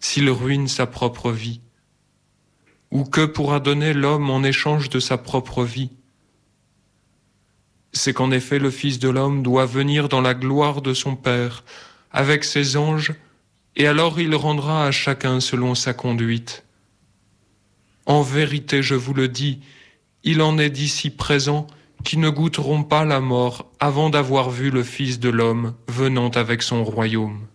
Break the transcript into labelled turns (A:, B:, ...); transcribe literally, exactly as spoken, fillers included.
A: s'il ruine sa propre vie? Ou que pourra donner l'homme en échange de sa propre vie? C'est qu'en effet le Fils de l'homme doit venir dans la gloire de son Père, avec ses anges, et alors il rendra à chacun selon sa conduite. En vérité, je vous le dis, il en est d'ici présents qui ne goûteront pas la mort avant d'avoir vu le Fils de l'homme venant avec son royaume.